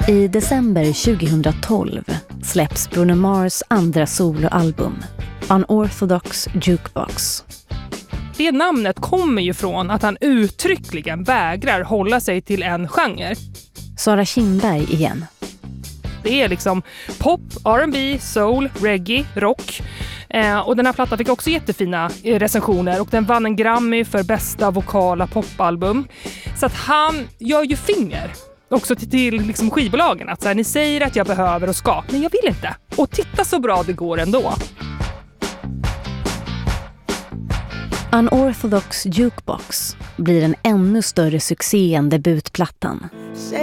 I december 2012 släpps Bruno Mars andra soloalbum, Unorthodox Jukebox. Det namnet kommer ju från att han uttryckligen vägrar hålla sig till en genre. Sara Kindberg igen. Det är liksom pop, R&B, soul, reggae, rock. Och den här plattan fick också jättefina recensioner och den vann en Grammy för bästa vokala popalbum. Så att han gör ju finger också till liksom skivbolagen. Att så här, ni säger att jag behöver och ska, men jag vill inte. Och titta så bra det går ändå. Unorthodox Jukebox blir en ännu större succé än debutplattan.